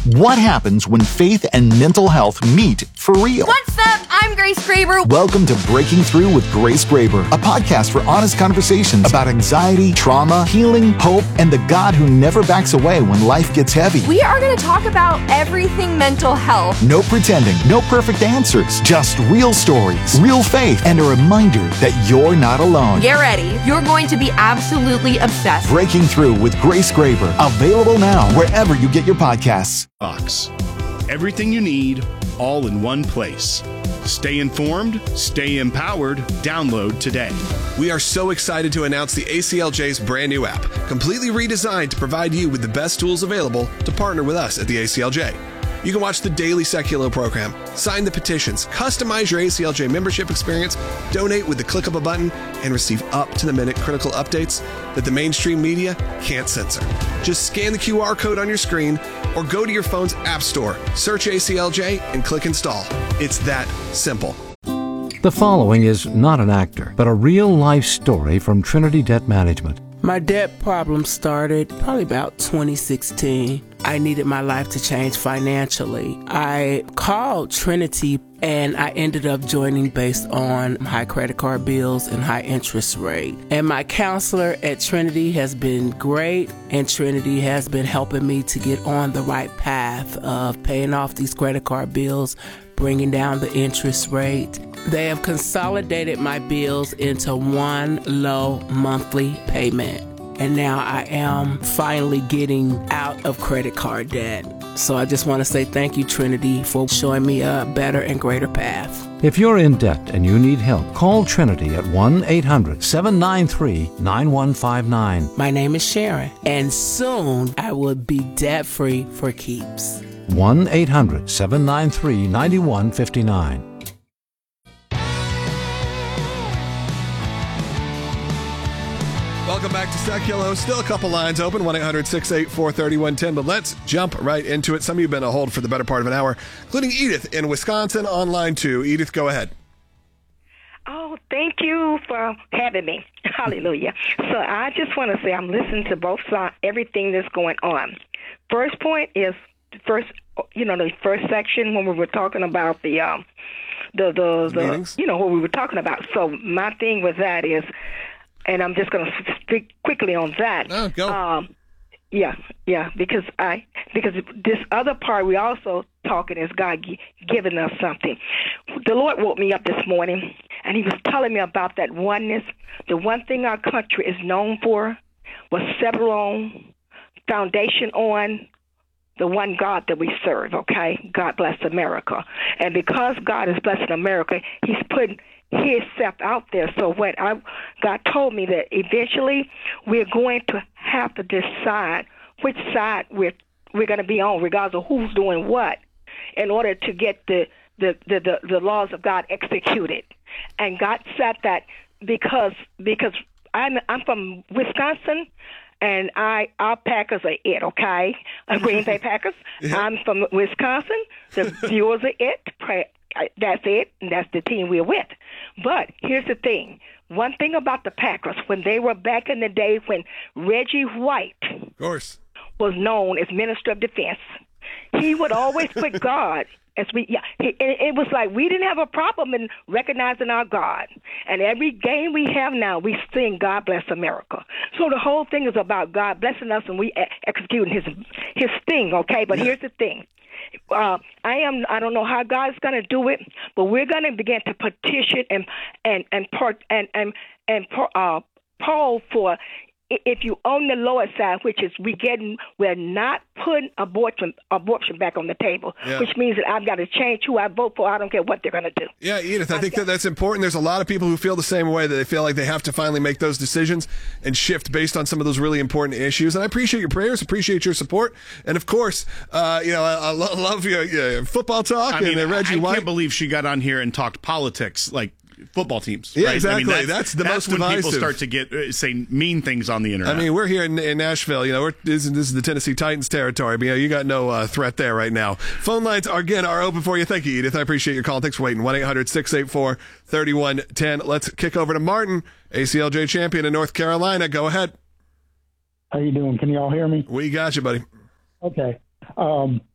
What happens when faith and mental health meet for real? What's up? I'm Grace Graber. Welcome to Breaking Through with Grace Graber, a podcast for honest conversations about anxiety, trauma, healing, hope, and the God who never backs away when life gets heavy. We are going to talk about everything mental health. No pretending, no perfect answers, just real stories, real faith, and a reminder that you're not alone. Get ready. You're going to be absolutely obsessed. Breaking Through with Grace Graber, available now wherever you get your podcasts. Box. Everything you need, all in one place. Stay informed, stay empowered, download today. We are so excited to announce the ACLJ's brand new app, completely redesigned to provide you with the best tools available to partner with us at the ACLJ. You can watch the daily Seculo program, sign the petitions, customize your ACLJ membership experience, donate with the click of a button, and receive up-to-the-minute critical updates that the mainstream media can't censor. Just scan the QR code on your screen or go to your phone's app store, search ACLJ, and click install. It's that simple. The following is not an actor, but a real-life story from Trinity Debt Management. My debt problem started probably about 2016. I needed my life to change financially. I called Trinity and I ended up joining based on high credit card bills and high interest rate. And my counselor at Trinity has been great, and Trinity has been helping me to get on the right path of paying off these credit card bills, bringing down the interest rate. They have consolidated my bills into one low monthly payment. And now I am finally getting out of credit card debt. So I just want to say thank you, Trinity, for showing me a better and greater path. If you're in debt and you need help, call Trinity at 1-800-793-9159. My name is Sharon, and soon I will be debt-free for keeps. 1-800-793-9159. Welcome back to Seculo. Still a couple lines open, 1-800-684-3110, but let's jump right into it. Some of you have been on hold for the better part of an hour, including Edith in Wisconsin on line 2. Edith, go ahead. Oh, thank you for having me. Hallelujah. So I just want to say I'm listening to both sides, everything that's going on. First point is the first section when we were talking about the what we were talking about. So my thing with that is, and I'm just going to speak quickly on that. Oh, go. Because this other part we also talking is God giving us something. The Lord woke me up this morning, and He was telling me about that oneness. The one thing our country is known for was settled on, foundation on the one God that we serve, okay? God bless America. And because God is blessing America, He's putting Himself out there. So God told me that eventually we're going to have to decide which side we're going to be on, regardless of who's doing what, in order to get the laws of God executed. And God said that because I'm from Wisconsin, and our Packers are it, okay? Green Bay Packers. Yeah. I'm from Wisconsin. The viewers are it. That's it, and that's the team we're with. But here's the thing. One thing about the Packers, when they were back in the day when Reggie White of course was known as Minister of Defense, he would always put God as it was like we didn't have a problem in recognizing our God. And every game we have now, we sing God Bless America. So the whole thing is about God blessing us, and we executing his thing, okay? But here's the thing. I don't know how God's going to do it, but we're going to begin to petition and poll for, if you own the lower side, which is we're not putting abortion back on the table, which means that I've got to change who I vote for. I don't care what they're going to do. Yeah, Edith, I think that's important. There's a lot of people who feel the same way, that they feel like they have to finally make those decisions and shift based on some of those really important issues. And I appreciate your prayers, appreciate your support. And of course, I love your football talk. Reggie White. I can't believe she got on here and talked politics, like football teams. Yeah, right? exactly. I mean, that's the most when divisive. People start to say mean things on the internet. I mean, we're here in Nashville. This is the Tennessee Titans territory. But you got no threat there right now. Phone lines are open for you. Thank you, Edith. I appreciate your call. Thanks for waiting. 1-800-684-3110. Let's kick over to Martin, ACLJ champion in North Carolina. Go ahead. How you doing? Can you all hear me? We got you, buddy. Okay.